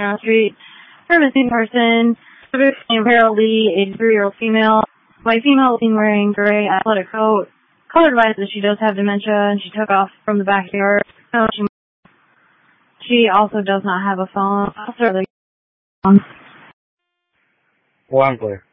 on the street. Her missing person, Apparel Lee, a 3-year-old female. White female seen wearing gray athletic coat. Caller advises she does have dementia and she took off from the backyard. She also does not have a phone. Well, I'm clear.